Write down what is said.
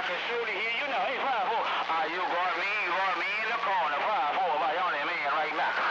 can surely hear you now. Hey, 5-4. You got me in the corner. 5-4. Y'all that man right now.